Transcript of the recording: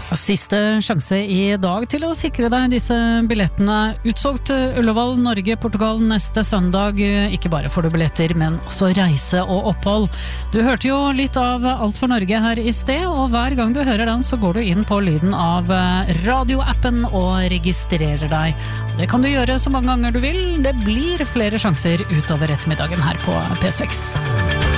Siste sjanse I dag til å sikre deg disse billettene. Utsolgt Ullevål, Norge, Portugal neste søndag. Ikke bare får du billetter, men også reise og opphold. Du hørte jo litt av Alt for Norge her I sted, og hver gang du hører den så går du inn på lyden av radioappen og registrerer deg. Det kan du gjøre så mange ganger du vil. Det blir flere sjanser utover ettermiddagen her på P6.